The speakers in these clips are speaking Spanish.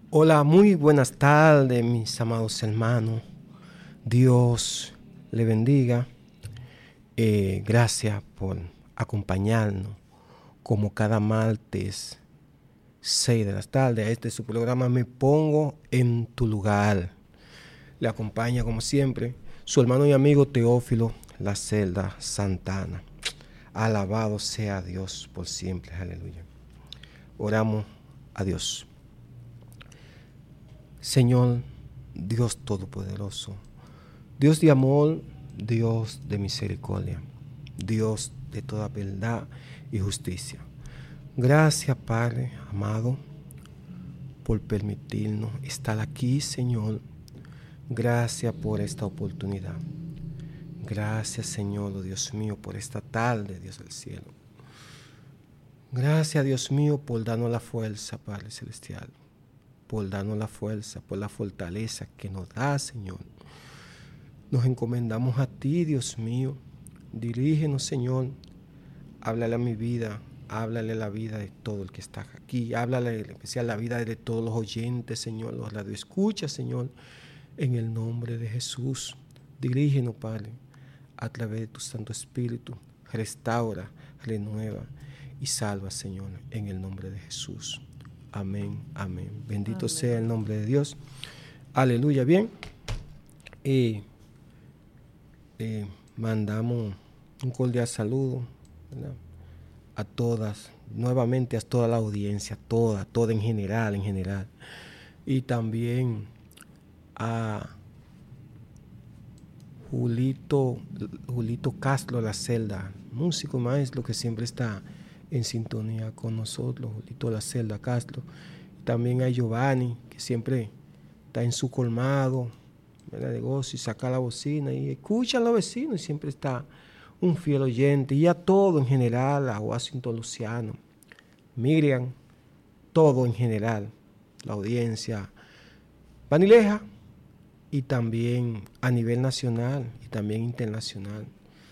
Hola, muy buenas tardes, mis amados hermanos. Dios le bendiga. Gracias por acompañarnos como cada martes 6 de la tarde. A este su programa Me Pongo en tu Lugar. Le acompaña como siempre su hermano y amigo Teófilo La Celda Santana. Alabado sea Dios por siempre. Aleluya. Oramos a Dios. Señor, Dios Todopoderoso, Dios de amor, Dios de misericordia, Dios de toda verdad y justicia. Gracias, Padre amado, por permitirnos estar aquí, Señor. Gracias por esta oportunidad. Gracias, Señor, oh Dios mío, por esta tarde, Dios del cielo. Gracias, Dios mío, por darnos la fuerza, Padre celestial. Por darnos la fuerza, por la fortaleza que nos da, Señor. Nos encomendamos a ti, Dios mío. Dirígenos, Señor. Háblale a mi vida, háblale a la vida de todo el que está aquí. Háblale en especial a la vida de todos los oyentes, Señor, los radioescuchas, Señor. En el nombre de Jesús, dirígenos, Padre, a través de tu Santo Espíritu. Restaura, renueva y salva, Señor, en el nombre de Jesús. Amén, amén. Bendito amén. Sea el nombre de Dios. Aleluya. Bien. Mandamos un cordial saludo, ¿verdad?, a todas, nuevamente a toda la audiencia, toda en general. Y también a Julito Castro La Celda, músico maestro que siempre está en sintonía con nosotros, Julito La Celda Castro. También a Giovanni, que siempre está en su colmado, ¿verdad?, negocio, y saca la bocina y escucha a los vecinos, y siempre está un fiel oyente. Y a todo en general, a Washington Luciano, Miriam, todo en general, la audiencia Vanileja, y también a nivel nacional y también internacional.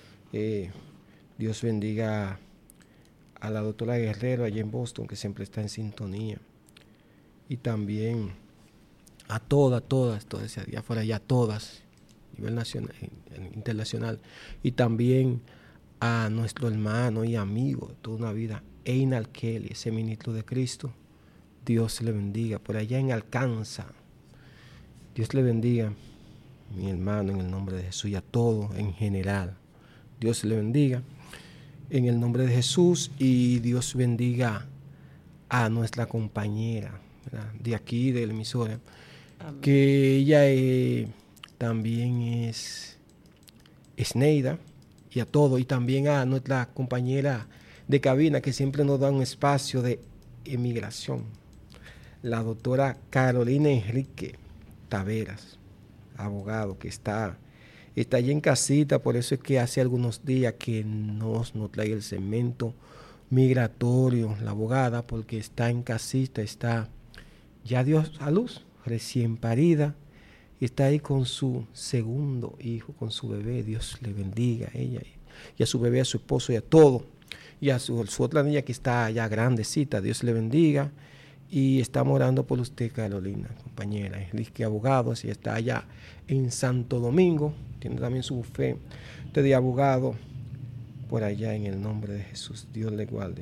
Dios bendiga a la doctora Guerrero allá en Boston, que siempre está en sintonía. Y también a todas, allá afuera, ya todas, a nivel nacional, internacional. Y también a nuestro hermano y amigo de toda una vida, Einal Kelly, ese ministro de Cristo. Dios le bendiga por allá en Alcanza. Dios le bendiga, mi hermano, en el nombre de Jesús, y a todos en general. Dios le bendiga en el nombre de Jesús, y Dios bendiga a nuestra compañera, ¿verdad?, de aquí, de la emisora. Amén. Que ella también es Neida, y a todo, y también a nuestra compañera de cabina, que siempre nos da un espacio de emigración, la doctora Carolina Enrique Taveras, abogado, que está allí en casita. Por eso es que hace algunos días que nos trae el segmento migratorio, la abogada, porque está en casita, está ya dio a luz, recién parida, y está ahí con su segundo hijo, con su bebé. Dios le bendiga a ella y a su bebé, a su esposo y a todo, y a su otra niña que está ya grandecita. Dios le bendiga. Y estamos orando por usted, Carolina, compañera, Enrique abogado, si está allá en Santo Domingo, tiene también su bufete de abogado por allá, en el nombre de Jesús. Dios le guarde.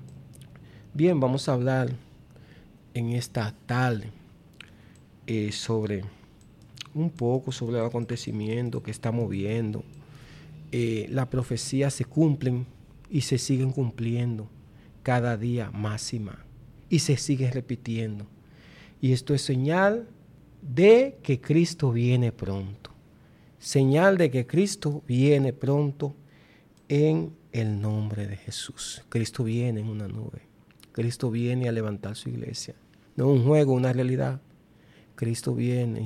Bien, vamos a hablar en esta tarde sobre un poco sobre el acontecimiento que estamos viendo. Las profecías se cumplen y se siguen cumpliendo cada día más y más, y se sigue repitiendo. Y esto es señal de que Cristo viene pronto. Señal de que Cristo viene pronto en el nombre de Jesús. Cristo viene en una nube. Cristo viene a levantar su iglesia. No es un juego, una realidad. Cristo viene